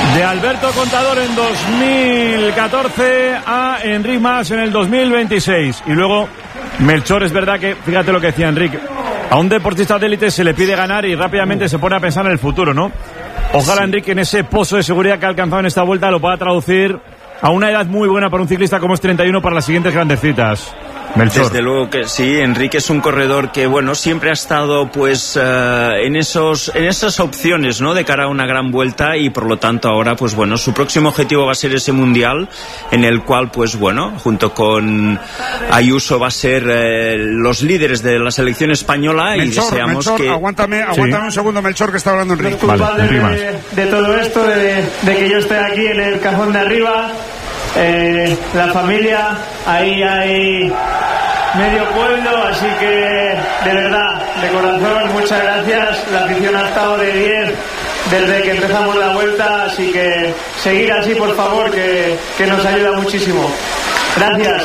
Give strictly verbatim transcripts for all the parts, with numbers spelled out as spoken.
De Alberto Contador en dos mil catorce a Enric Mas en el dos mil veintiséis. Y luego Melchor, es verdad que, fíjate lo que decía Enric, a un deportista de élite se le pide ganar y rápidamente se pone a pensar en el futuro, ¿no? Ojalá, sí, Enric, en ese pozo de seguridad que ha alcanzado en esta vuelta lo pueda traducir a una edad muy buena para un ciclista como es treinta y uno para las siguientes grandes citas. Melchor. Desde luego que sí, Enrique es un corredor que, bueno, siempre ha estado pues uh, en esos en esas opciones, ¿no?, de cara a una gran vuelta, y por lo tanto ahora, pues bueno, su próximo objetivo va a ser ese mundial, en el cual, pues bueno, junto con Ayuso va a ser eh, los líderes de la selección española. Melchor, y deseamos Melchor, que... aguántame, aguántame sí. un segundo, Melchor, que está hablando Enrique. Los culpables vale, de, de todo esto, de, de que yo esté aquí en el cajón de arriba. Eh, la familia, ahí hay medio pueblo, así que de verdad, de corazón, muchas gracias. La afición ha estado de diez desde que empezamos la vuelta, así que seguir así, por favor, que, que nos ayuda muchísimo. Gracias.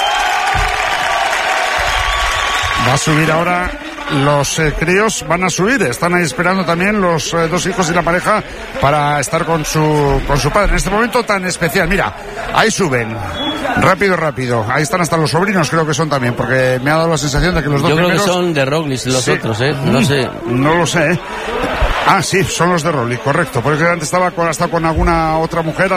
Va a subir ahora. Los eh, críos van a subir, están ahí esperando también los eh, dos hijos y la pareja para estar con su con su padre en este momento tan especial. Mira, ahí suben, rápido, rápido. Ahí están hasta los sobrinos, creo que son también, porque me ha dado la sensación de que los dos Yo creo primeros... que son de Roglic los sí. otros, ¿eh? No sé. No lo sé, ¿eh? Ah, sí, son los de Roglic, correcto. Porque antes estaba con, hasta con alguna otra mujer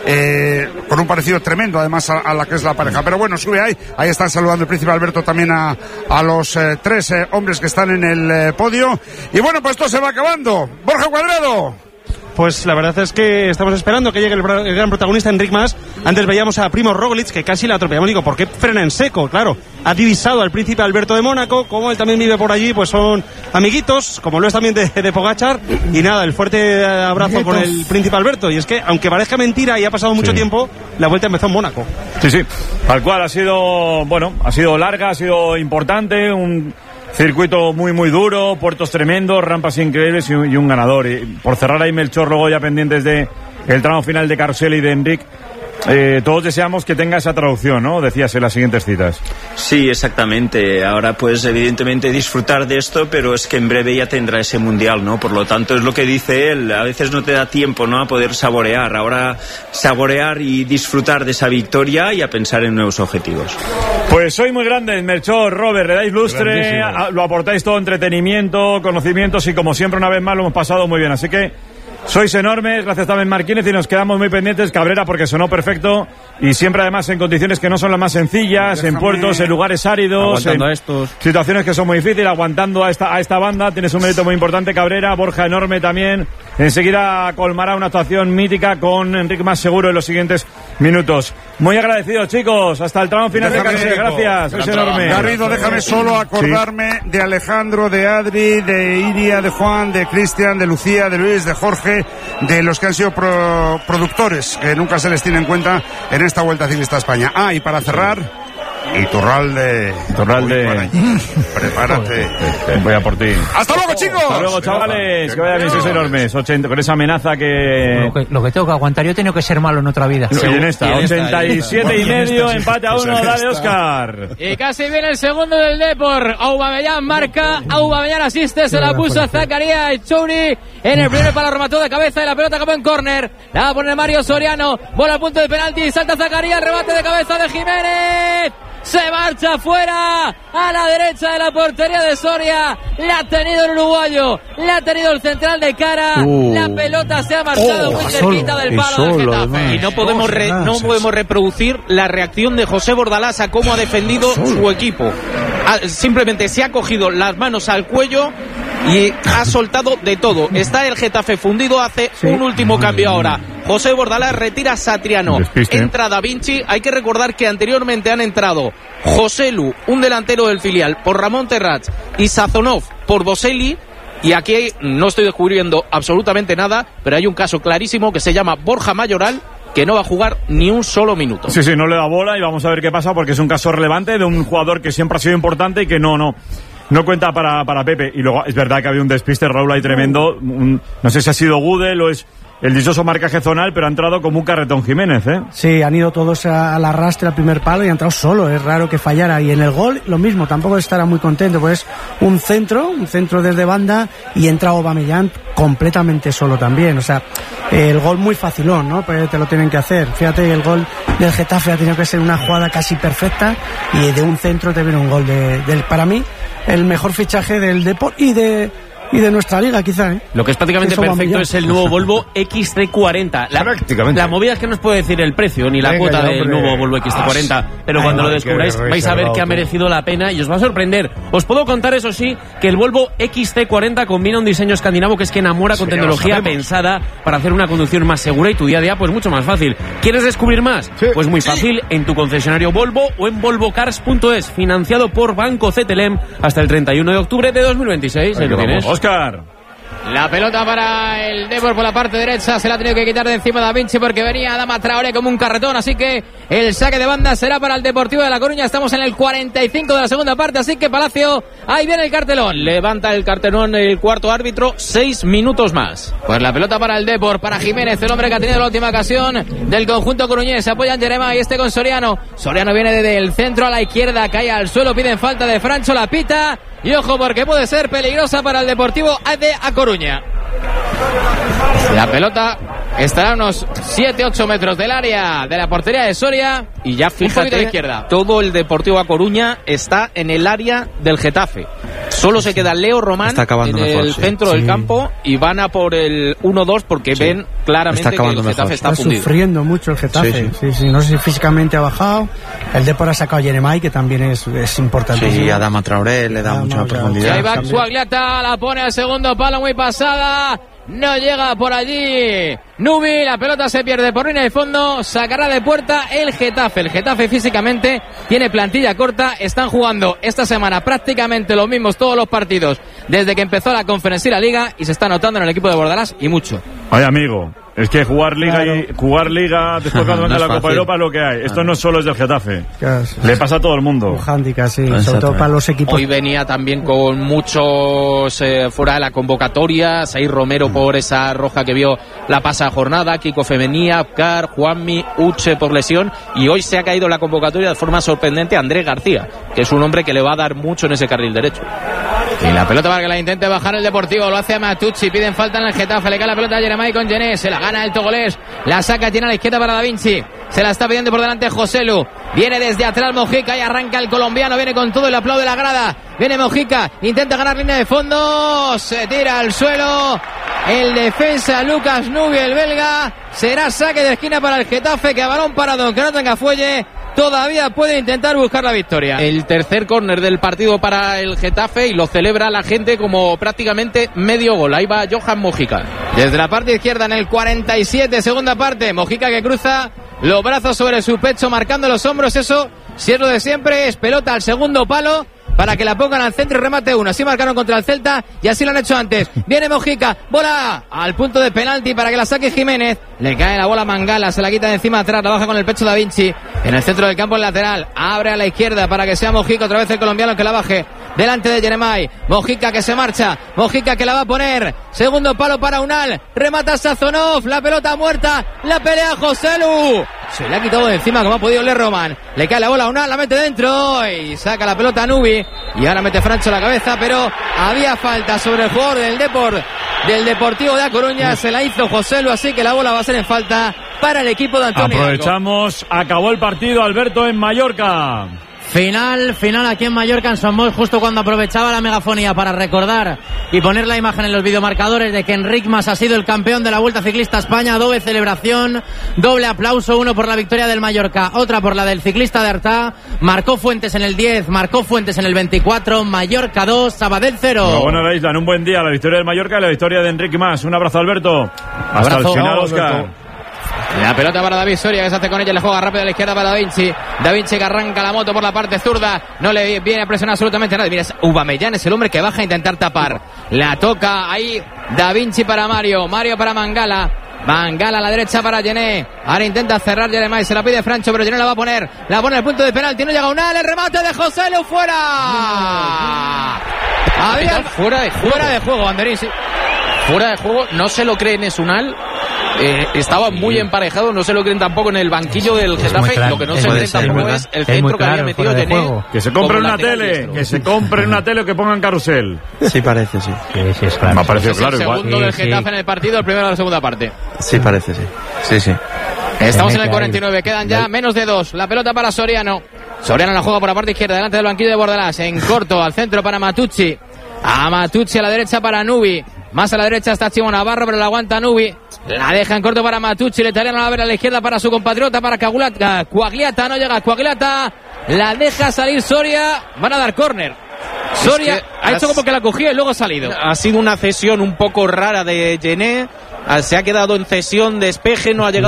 eh, con un parecido tremendo, además, a, a la que es la pareja. Pero bueno, sube ahí. Ahí están saludando el príncipe Alberto también a, a los eh, tres eh, hombres que están en el eh, podio. Y bueno, pues esto se va acabando. Borja Cuadrado. Pues la verdad es que estamos esperando que llegue el, el gran protagonista, Enric Mas. Antes veíamos a Primo Roglic, que casi la atropellamos. Digo, ¿por qué frena en seco? Claro, ha divisado al príncipe Alberto de Mónaco. Como él también vive por allí, pues son amiguitos, como lo es también de, de Pogačar. Y nada, el fuerte abrazo amiguitos con el príncipe Alberto. Y es que, aunque parezca mentira y ha pasado mucho sí. tiempo, la vuelta empezó en Mónaco. Sí, sí, tal cual. Ha sido, bueno, ha sido larga, ha sido importante, un circuito muy muy duro, puertos tremendos, rampas increíbles y un, y un ganador. Y por cerrar ahí, Melchor, luego ya pendientes de el tramo final de Carusel y de Enric, eh, todos deseamos que tenga esa traducción, ¿no? Decías en las siguientes citas. Sí, exactamente. Ahora pues evidentemente disfrutar de esto, pero es que en breve ya tendrá ese mundial, ¿no? Por lo tanto, es lo que dice él, a veces no te da tiempo, ¿no?, a poder saborear. Ahora saborear y disfrutar de esa victoria y a pensar en nuevos objetivos. Pues soy muy grande, Melchor, Robert, le dais lustre, a, lo aportáis todo entretenimiento, conocimientos, y como siempre, una vez más lo hemos pasado muy bien, así que sois enormes. Gracias también, Marquínez, y nos quedamos muy pendientes. Cabrera, porque sonó perfecto y siempre además en condiciones que no son las más sencillas. Déjame... en puertos, en lugares áridos, en a estos. situaciones que son muy difíciles, aguantando a esta, a esta banda. Tienes un mérito muy importante, Cabrera. Borja, enorme también. Enseguida colmará una actuación mítica con Enric Mas seguro en los siguientes minutos. Muy agradecidos, chicos. Hasta el tramo final déjame, de Carusel. Gracias, sois enorme. Garrido, déjame solo acordarme sí. de Alejandro, de Adri, de Iria, de Juan, de Cristian, de Lucía, de Luis, de Jorge, de los que han sido pro, productores, que nunca se les tiene en cuenta en esta Vuelta Ciclista a España. Ah, y para cerrar, Iturralde. Iturralde. Prepárate. Voy a por ti. ¡Hasta luego, chicos! Hasta luego, chavales. Que vayan bien, sois enormes. ochenta, con esa amenaza que... Lo, que... lo que tengo que aguantar, yo he tenido que ser malo en otra vida. Y en esta, ochenta y siete y medio, empate a uno, dale, Óscar. Y casi viene el segundo del Depor. Aubameyang marca, Aubameyang asiste, se la puso a Zakaria Chouri en el primer palo, remató de cabeza y la pelota acabó en córner. La va a poner Mario Soriano, bola al punto de penalti, salta Zakaria, remate de cabeza de Jiménez. Se marcha fuera a la derecha de la portería de Soria. La ha tenido el uruguayo, la ha tenido el central de cara. Uh. La pelota se ha marchado oh, muy cerquita solo, del palo del Getafe. Y no podemos re, no podemos reproducir la reacción de José Bordalás a cómo ha defendido su equipo. Simplemente se ha cogido las manos al cuello y ha soltado de todo. Está el Getafe fundido, hace sí. un último cambio ahora. José Bordalás retira a Satriano, entra Da Vinci. Hay que recordar que anteriormente han entrado José Lu, un delantero del filial, por Ramón Terrats, y Sazonov por Boselli. Y aquí no estoy descubriendo absolutamente nada, pero hay un caso clarísimo que se llama Borja Mayoral, que no va a jugar ni un solo minuto. Sí, sí, no le da bola y vamos a ver qué pasa, porque es un caso relevante de un jugador que siempre ha sido importante y que no, no... no cuenta para, para Pepe. Y luego es verdad que había un despiste, Raúl, ahí tremendo. Un, no sé si ha sido Gudel o es el dichoso marcaje zonal, pero ha entrado como un carretón Jiménez, ¿eh? Sí, han ido todos al arrastre al primer palo y ha entrado solo. Es raro que fallara. Y en el gol, lo mismo, tampoco estará muy contento, pues un centro, un centro desde banda y entra Aubameyang completamente solo también. O sea, el gol muy facilón, ¿no? Pues te lo tienen que hacer. Fíjate que el gol del Getafe ha tenido que ser una jugada casi perfecta y de un centro te viene un gol de, del, para mí, el mejor fichaje del Depor y de y de nuestra liga, quizá, ¿eh? Lo que es prácticamente perfecto es el nuevo Volvo X C cuarenta. La, prácticamente. La movida es que no os puedo decir el precio ni la Venga, cuota del hombre. nuevo Volvo X C cuarenta, pero Ay, cuando lo descubráis vais a ver que ha merecido la pena y os va a sorprender. Os puedo contar, eso sí, que el Volvo X C cuarenta combina un diseño escandinavo que es que enamora con sí, tecnología pensada para hacer una conducción más segura y tu día a día pues mucho más fácil. ¿Quieres descubrir más? Sí. Pues muy fácil, en tu concesionario Volvo o en volvo cars punto es, financiado por Banco C T L M hasta el treinta y uno de octubre de dos mil veintiséis. Ahí lo tienes. Óscar. La pelota para el Depor por la parte derecha. Se la ha tenido que quitar de encima Da Vinci porque venía Adama Traoré como un carretón. Así que el saque de banda será para el Deportivo de La Coruña. Estamos en el cuarenta y cinco de la segunda parte. Así que Palacio, ahí viene el cartelón. Levanta el cartelón el cuarto árbitro. Seis minutos más. Pues la pelota para el Depor, para Jiménez, el hombre que ha tenido la última ocasión del conjunto coruñés. Se apoya en Jeremá y este con Soriano. Soriano viene desde el centro a la izquierda. Cae al suelo, piden falta de Francho, la pita. Y ojo porque puede ser peligrosa para el Deportivo de A Coruña. La pelota estará a unos siete ocho metros del área de la portería de Soria. Y ya fíjate, a la izquierda. Todo el Deportivo A Coruña está en el área del Getafe. Solo se queda Leo Román en el mejor, centro sí. del campo y van a por el uno dos porque sí. ven claramente que el Getafe mejor. está, está fundido. sufriendo mucho el Getafe. Sí, sí. Sí, sí. No sé si físicamente ha bajado. El Depor ha sacado a Jeremai, que también es, es importante. Sí, Adama Traoré le da Adama, mucha profundidad. Y ahí va Suagliata, la pone al segundo palo, muy pasada. No llega por allí Nubi, la pelota se pierde por línea de fondo. Sacará de puerta el Getafe. El Getafe físicamente tiene plantilla corta. Están jugando esta semana prácticamente los mismos todos los partidos desde que empezó la Conference y la Liga, y se está notando en el equipo de Bordalás y mucho. Ay, amigo, es que jugar Liga claro. y jugar Liga después cuando venga no la Copa de Europa es lo que hay. Esto no solo es del Getafe. Claro, sí. Le pasa a todo el mundo. Un handicap, sí, sobre todo para los equipos. Hoy venía también con muchos eh, fuera de la convocatoria. Said Romero mm. por esa roja que vio la pasada jornada. Kiko Femenía, Abkar, Juanmi, Uche por lesión. Y hoy se ha caído la convocatoria de forma sorprendente a Andrés García, que es un hombre que le va a dar mucho en ese carril derecho. Y la pelota para que la intente bajar el Deportivo. Lo hace a Matucci. Piden falta en el Getafe. Le cae la pelota a Jeremai con Gené. Se la gana el togolés. La saca, tiene a la izquierda para Da Vinci. Se la está pidiendo por delante Joselu. Viene desde atrás Mojica y arranca el colombiano. Viene con todo el aplauso de la grada. Viene Mojica. Intenta ganar línea de fondo. Se tira al suelo. El defensa Lucas Nubi, el belga. Será saque de esquina para el Getafe, que a balón parado, aunque no tenga fuelle, todavía puede intentar buscar la victoria. El tercer córner del partido para el Getafe, y lo celebra la gente como prácticamente medio gol. Ahí va Johan Mojica. Desde la parte izquierda en el cuarenta y siete, segunda parte. Mojica que cruza los brazos sobre su pecho, marcando los hombros. Eso, si es lo de siempre, es pelota al segundo palo para que la pongan al centro y remate uno. Así marcaron contra el Celta y así lo han hecho antes. Viene Mojica, bola al punto de penalti para que la saque Jiménez. Le cae la bola a Mangala, se la quita de encima atrás, la baja con el pecho Da Vinci. En el centro del campo, el lateral, abre a la izquierda para que sea Mojica, otra vez el colombiano que la baje delante de Jeremai. Mojica que se marcha, Mojica que la va a poner. Segundo palo para Unal, remata Sazonov, la pelota muerta, la pelea Joselu. Se le ha quitado de encima como ha podido Le Roman. Le cae la bola a Unal, la mete dentro y saca la pelota a Nubi. Y ahora mete Francho la cabeza, pero había falta sobre el jugador del Depor, del Deportivo de A Coruña. Se la hizo Joselu, así que la bola va a ser en falta para el equipo de Antonio. Aprovechamos, acabó el partido, Alberto, en Mallorca. Final, final aquí en Mallorca, en Somos, justo cuando aprovechaba la megafonía para recordar y poner la imagen en los videomarcadores de que Enric Mas ha sido el campeón de la Vuelta Ciclista a España. Doble celebración, doble aplauso, uno por la victoria del Mallorca, otra por la del ciclista de Artà. Marcó Fuentes en el diez, marcó Fuentes en el veinticuatro, Mallorca dos, Sabadell cero. Bueno, la isla, en un buen día, la victoria del Mallorca y la victoria de Enric Mas. Un abrazo, Alberto. Hasta abrazo, el final, Óscar. La pelota para David Soria, que se hace con ella, le juega rápido a la izquierda para Da Vinci. Da Vinci que arranca la moto por la parte zurda, no le viene a presionar absolutamente nada. Mira, Aubameyang es el hombre que baja a intentar tapar. La toca ahí Da Vinci para Mario, Mario para Mangala. Mangala a la derecha para Gené. Ahora intenta cerrar Jeremai, se la pide Francho, pero Gené la va a poner. La pone al punto de penalti, no llega Unal, el remate de Joselu fuera. Había fuera de juego. Fuera de juego, Anderín, sí. Fuera de juego, no se lo cree Nesunal. eh, estaba muy emparejado, no se lo creen tampoco en el banquillo del Getafe, claro, lo que no se creen tampoco es el centro es que había metido Yené. Que se compre una tele, que se compre una tele o que pongan carrusel. Sí, parece, sí. Sí, sí, es claro. Me ha parecido claro el igual. segundo Sí, del sí. Getafe en el partido, el primero de la segunda parte. Sí, parece, sí. Sí, sí. Estamos en el cuarenta y nueve, quedan ya menos de dos. La pelota para Soriano. Soriano la juega por la parte izquierda, delante del banquillo de Bordalás. En corto, al centro para Matucci. A Matucci a la derecha para Nubi. Más a la derecha está Chimo Navarro, pero la aguanta Nubi. La deja en corto para Matucci. El italiano la abre a la izquierda para su compatriota, para Coagliata. Coagliata, no llega Coagliata. La deja salir Soria. Van a dar córner. Soria es que ha hecho como que la cogía y luego ha salido. Ha sido una cesión un poco rara de Yené. Se ha quedado en cesión, despeje, no ha llegado